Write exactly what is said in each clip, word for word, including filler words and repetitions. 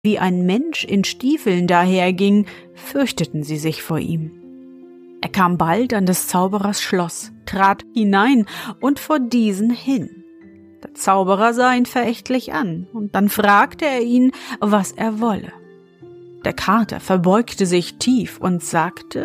wie ein Mensch in Stiefeln daherging, fürchteten sie sich vor ihm. Er kam bald an des Zauberers Schloss, trat hinein und vor diesen hin. Der Zauberer sah ihn verächtlich an, und dann fragte er ihn, was er wolle. Der Kater verbeugte sich tief und sagte: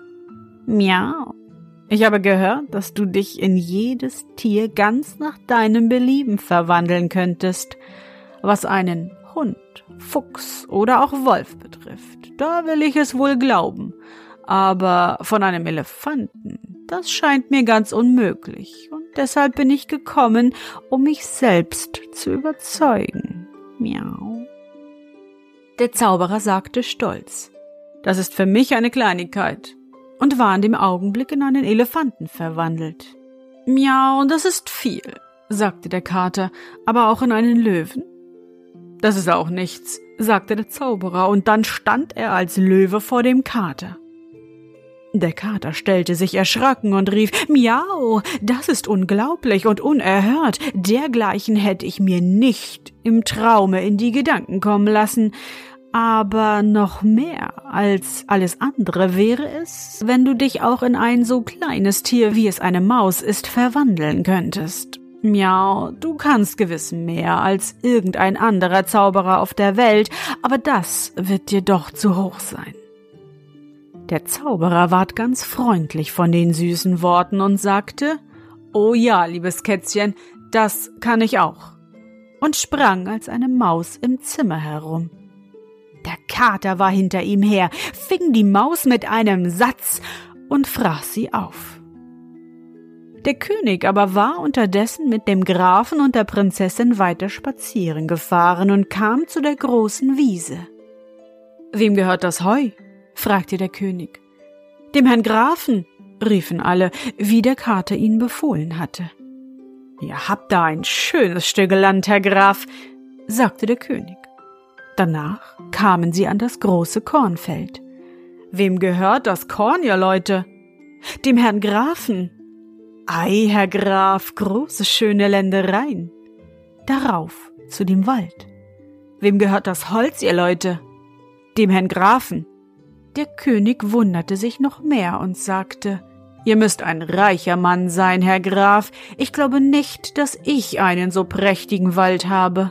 »Miau, ich habe gehört, dass du dich in jedes Tier ganz nach deinem Belieben verwandeln könntest, was einen Hund, Fuchs oder auch Wolf betrifft. Da will ich es wohl glauben, aber von einem Elefanten, das scheint mir ganz unmöglich, und deshalb bin ich gekommen, um mich selbst zu überzeugen. Miau.« Der Zauberer sagte stolz: »Das ist für mich eine Kleinigkeit«, und war in dem Augenblick in einen Elefanten verwandelt. »Miau, das ist viel«, sagte der Kater, »aber auch in einen Löwen?« »Das ist auch nichts«, sagte der Zauberer, und dann stand er als Löwe vor dem Kater. Der Kater stellte sich erschrocken und rief: »Miau, das ist unglaublich und unerhört. Dergleichen hätte ich mir nicht im Traume in die Gedanken kommen lassen. Aber noch mehr als alles andere wäre es, wenn du dich auch in ein so kleines Tier, wie es eine Maus ist, verwandeln könntest. Miau, du kannst gewiss mehr als irgendein anderer Zauberer auf der Welt, aber das wird dir doch zu hoch sein.« Der Zauberer ward ganz freundlich von den süßen Worten und sagte: »Oh ja, liebes Kätzchen, das kann ich auch«, und sprang als eine Maus im Zimmer herum. Der Kater war hinter ihm her, fing die Maus mit einem Satz und fraß sie auf. Der König aber war unterdessen mit dem Grafen und der Prinzessin weiter spazieren gefahren und kam zu der großen Wiese. »Wem gehört das Heu?« fragte der König. »Dem Herrn Grafen«, riefen alle, wie der Kater ihnen befohlen hatte. »Ihr habt da ein schönes Stück Land, Herr Graf«, sagte der König. Danach kamen sie an das große Kornfeld. »Wem gehört das Korn, ihr Leute?« »Dem Herrn Grafen.« »Ei, Herr Graf, große schöne Ländereien.« Darauf zu dem Wald. »Wem gehört das Holz, ihr Leute?« »Dem Herrn Grafen.« Der König wunderte sich noch mehr und sagte: »Ihr müsst ein reicher Mann sein, Herr Graf. Ich glaube nicht, dass ich einen so prächtigen Wald habe.«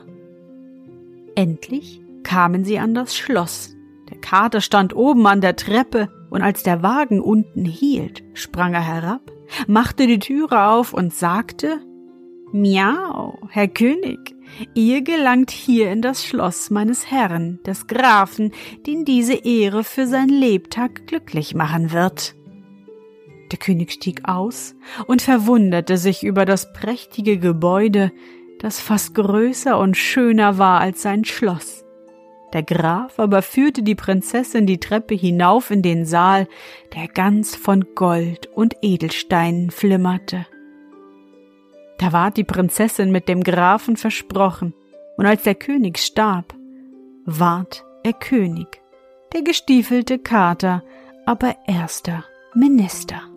Endlich kamen sie an das Schloss. Der Kater stand oben an der Treppe, und als der Wagen unten hielt, sprang er herab, machte die Türe auf und sagte: »Miau, Herr König, ihr gelangt hier in das Schloss meines Herrn, des Grafen, den diese Ehre für sein Lebtag glücklich machen wird.« Der König stieg aus und verwunderte sich über das prächtige Gebäude, das fast größer und schöner war als sein Schloss. Der Graf aber führte die Prinzessin die Treppe hinauf in den Saal, der ganz von Gold und Edelsteinen flimmerte. Da ward die Prinzessin mit dem Grafen versprochen, und als der König starb, ward er König, der gestiefelte Kater aber erster Minister.